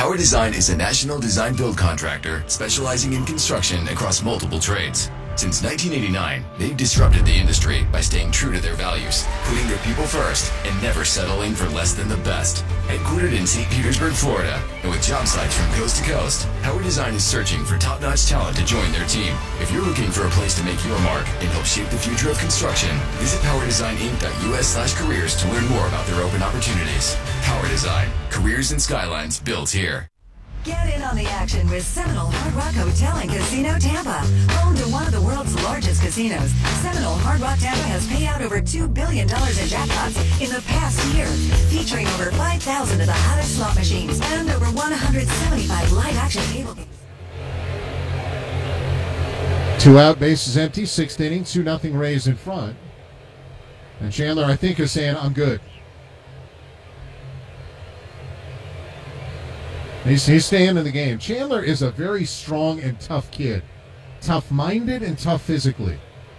Power Design is a national design build contractor specializing in construction across multiple trades. Since 1989, they've disrupted the industry by staying true to their values, putting their people first, and never settling for less than the best. Headquartered in St. Petersburg, Florida, and with job sites from coast to coast, Power Design is searching for top-notch talent to join their team. If you're looking for a place to make your mark and help shape the future of construction, visit PowerDesignInc.us/careers to learn more about their open opportunities. Power Design, careers and skylines built here. Get in on the action with Seminole Hard Rock Hotel and Casino Tampa. Home to one of the world's largest casinos, Seminole Hard Rock Tampa has paid out over $2 billion in jackpots in the past year, featuring over 5,000 of the hottest slot machines and over 175 live-action table games. 2 out, bases empty, 6th inning, 2-0 Rays in front. And Chandler, I think, is saying, I'm good. He's staying in the game. Chandler is a very strong and tough kid. Tough-minded and tough physically.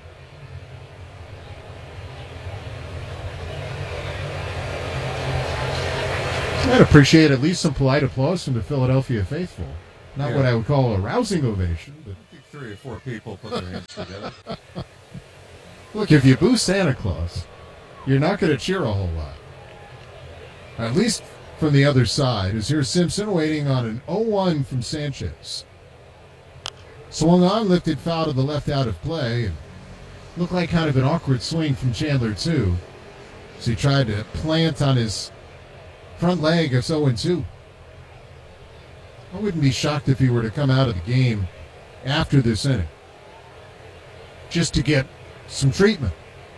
I'd appreciate at least some polite applause from the Philadelphia faithful. Not what I would call a rousing ovation, but I think 3 or 4 people put their hands together. Look, if you boo Santa Claus, you're not going to cheer a whole lot. At least from the other side, is here's Simpson waiting on an 0-1 from Sanchez. Swung on, lifted foul to the left out of play. And looked like kind of an awkward swing from Chandler, too. So he tried to plant on his front leg of 0-2. I wouldn't be shocked if he were to come out of the game after this inning, just to get some treatment.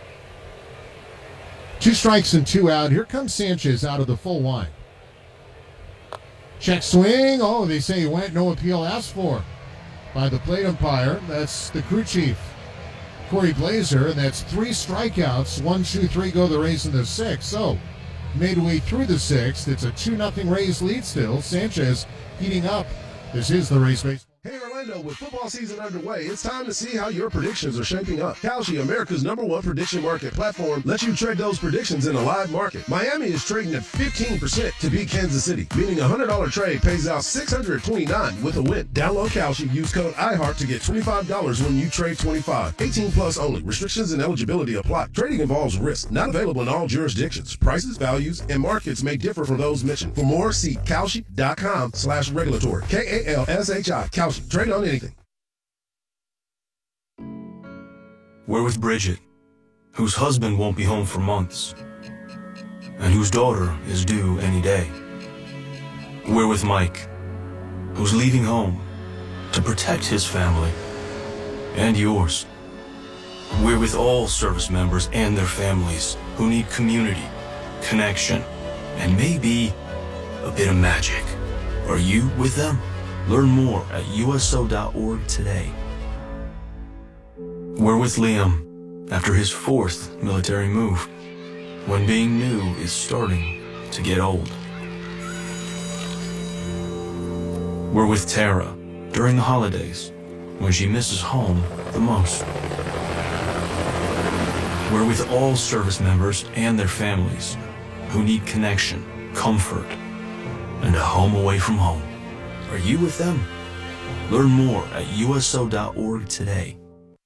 2 strikes and 2 out. Here comes Sanchez out of the full line. Check swing. Oh, they say he went. No appeal asked for by the plate umpire. That's the crew chief, Corey Blazer, and that's 3 strikeouts. 1, 2, 3 go the Rays in the 6th. So, midway through the 6th, it's a 2-0 Rays lead still. Sanchez heating up. This is the Rays baseball. Hey Orlando, with football season underway, it's time to see how your predictions are shaping up. Kalshi, America's #1 prediction market platform, lets you trade those predictions in a live market. Miami is trading at 15% to beat Kansas City, meaning a $100 trade pays out $629 with a win. Download Kalshi, use code IHEART to get $25 when you trade 25. 18 plus only. Restrictions and eligibility apply. Trading involves risk. Not available in all jurisdictions. Prices, values, and markets may differ from those mentioned. For more, see Kalshi.com/regulatory. KALSHI. Kalshi. Trade on anything. We're with Bridget, whose husband won't be home for months, and whose daughter is due any day. We're with Mike, who's leaving home to protect his family and yours. We're with all service members and their families who need community, connection, and maybe a bit of magic. Are you with them? Learn more at USO.org today. We're with Liam after his 4th military move, when being new is starting to get old. We're with Tara during the holidays, when she misses home the most. We're with all service members and their families who need connection, comfort, and a home away from home. Are you with them? Learn more at USO.org today.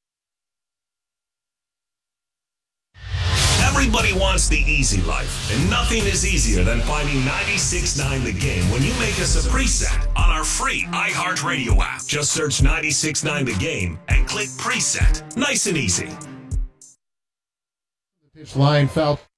Everybody wants the easy life, and nothing is easier than finding 96.9 The Game when you make us a preset on our free iHeartRadio app. Just search 96.9 The Game and click preset. Nice and easy. Pitch line foul